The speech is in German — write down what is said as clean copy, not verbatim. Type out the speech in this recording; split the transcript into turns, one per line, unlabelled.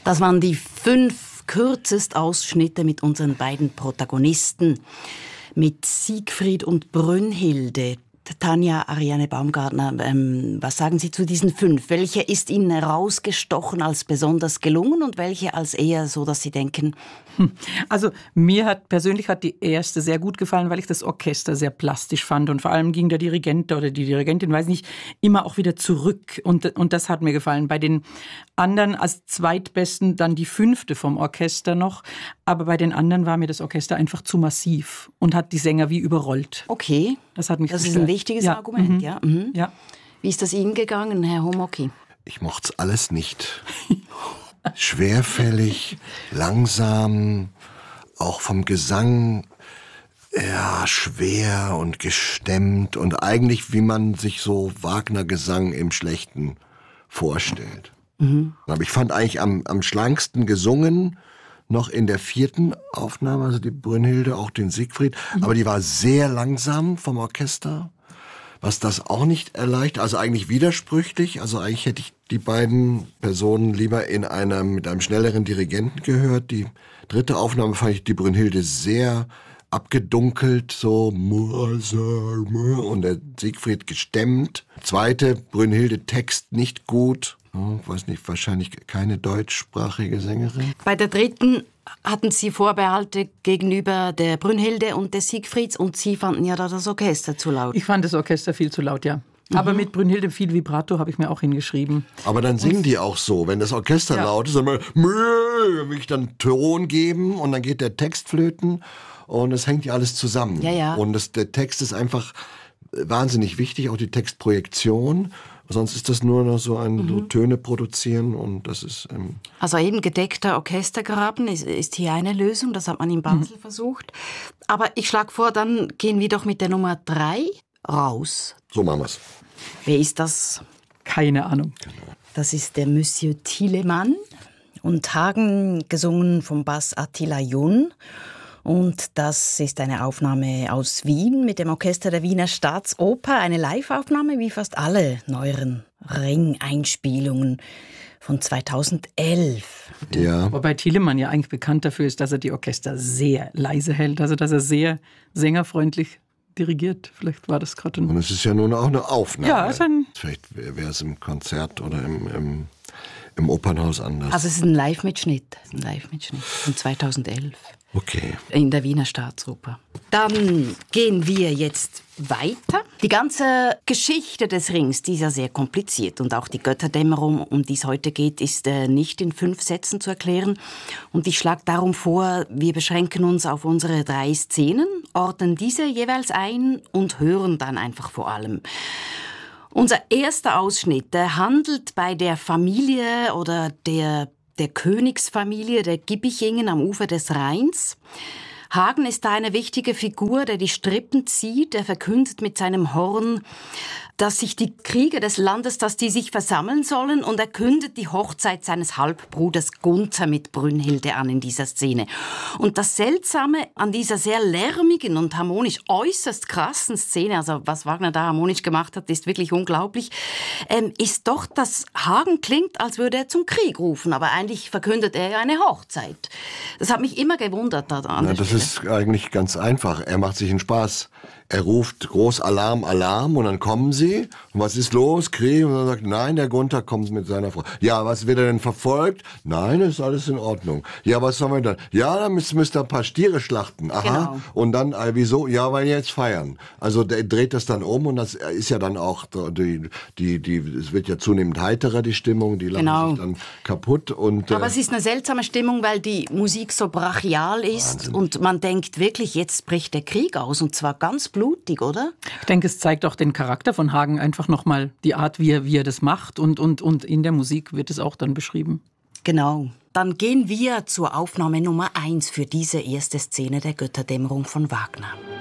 Das waren die 5 Kürzausschnitte mit unseren beiden Protagonisten, mit Siegfried und Brünnhilde. Tanja Ariane Baumgartner, was sagen Sie zu diesen 5? Welche ist Ihnen herausgestochen als besonders gelungen und welche als eher so, dass Sie denken...
Also mir persönlich hat die erste sehr gut gefallen, weil ich das Orchester sehr plastisch fand und vor allem ging der Dirigent oder die Dirigentin, weiß nicht, immer auch wieder zurück und das hat mir gefallen. Bei den anderen als zweitbesten dann die 5. vom Orchester noch, aber bei den anderen war mir das Orchester einfach zu massiv und hat die Sänger wie überrollt.
Okay,
das hat mich
das
gestört.
Ist ein wichtiges Argument. Ja. Mhm.
Ja.
Wie ist das Ihnen gegangen, Herr Homoki?
Ich mochte es alles nicht. Schwerfällig, langsam, auch vom Gesang schwer und gestemmt und eigentlich wie man sich so Wagner-Gesang im Schlechten vorstellt. Mhm. Aber ich fand eigentlich am schlanksten gesungen noch in der 4. Aufnahme, also die Brünnhilde, auch den Siegfried, aber die war sehr langsam vom Orchester. Was das auch nicht erleichtert, also eigentlich widersprüchlich. Also eigentlich hätte ich die beiden Personen lieber mit einem schnelleren Dirigenten gehört. Die 3. Aufnahme fand ich die Brünnhilde sehr abgedunkelt, so und der Siegfried gestemmt. 2. Brünnhilde Text nicht gut. Weiß nicht, wahrscheinlich keine deutschsprachige Sängerin.
Bei der 3. hatten Sie Vorbehalte gegenüber der Brünnhilde und des Siegfrieds und Sie fanden ja da das Orchester zu laut.
Ich fand das Orchester viel zu laut, ja. Aber mit Brünnhilde viel Vibrato habe ich mir auch hingeschrieben.
Aber dann singen die auch so. Wenn das Orchester laut ist, dann will ich dann Ton geben und dann geht der Text flöten und es hängt ja alles zusammen.
Ja, ja.
Und der Text ist einfach wahnsinnig wichtig, auch die Textprojektion. Sonst ist das nur noch so so Töne produzieren und das ist...
Also eben gedeckter Orchestergraben ist hier eine Lösung, das hat man in Basel versucht. Aber ich schlage vor, dann gehen wir doch mit der Nummer 3 raus.
So machen wir's.
Wer ist das?
Keine Ahnung.
Das ist der Monsieur Thielemann und Hagen gesungen vom Bass Attila Jun. Und das ist eine Aufnahme aus Wien mit dem Orchester der Wiener Staatsoper. Eine Live-Aufnahme wie fast alle neueren Ring-Einspielungen von 2011.
Ja.
Wobei Thielemann ja eigentlich bekannt dafür ist, dass er die Orchester sehr leise hält. Also dass er sehr sängerfreundlich dirigiert. Vielleicht war das gerade
Und es ist ja nun auch eine Aufnahme.
Ja,
vielleicht wäre es im Konzert oder im Opernhaus anders.
Also es ist ein Live-Mitschnitt. Von 2011.
Okay.
In der Wiener Staatsoper. Dann gehen wir jetzt weiter. Die ganze Geschichte des Rings, die ist ja sehr kompliziert. Und auch die Götterdämmerung, um die es heute geht, ist nicht in 5 Sätzen zu erklären. Und ich schlage darum vor, wir beschränken uns auf unsere 3 Szenen, ordnen diese jeweils ein und hören dann einfach vor allem. Unser erster Ausschnitt handelt bei der Familie oder der Königsfamilie der Gibbichingen am Ufer des Rheins. Hagen ist da eine wichtige Figur, der die Strippen zieht. Er verkündet mit seinem Horn, dass sich die Krieger des Landes, dass die sich versammeln sollen, und er kündet die Hochzeit seines Halbbruders Gunther mit Brünnhilde an in dieser Szene. Und das Seltsame an dieser sehr lärmigen und harmonisch äußerst krassen Szene, also was Wagner da harmonisch gemacht hat, ist wirklich unglaublich, ist doch, dass Hagen klingt, als würde er zum Krieg rufen, aber eigentlich verkündet er ja eine Hochzeit. Das hat mich immer gewundert daran.
Das ist eigentlich ganz einfach. Er macht sich einen Spaß. Er ruft groß Alarm, Alarm und dann kommen sie. Und was ist los? Krieg? Und dann sagt, nein, der Gunther kommt mit seiner Frau. Ja, was wird er denn verfolgt? Nein, ist alles in Ordnung. Ja, was sollen wir dann? Ja, dann müsst ihr ein paar Stiere schlachten. Aha. Genau. Und dann, wieso? Ja, weil wir jetzt feiern. Also der dreht das dann um und das ist ja dann auch, es wird ja zunehmend heiterer, die Stimmung, die lachen sich dann kaputt. Und,
aber es ist eine seltsame Stimmung, weil die Musik so brachial ist. Wahnsinn. Und man denkt wirklich, jetzt bricht der Krieg aus und zwar ganz blutig, oder?
Ich denke, es zeigt auch den Charakter von Hagen, einfach nochmal die Art, wie er das macht und in der Musik wird es auch dann beschrieben.
Genau. Dann gehen wir zur Aufnahme Nummer 1 für diese erste Szene der Götterdämmerung von Wagner.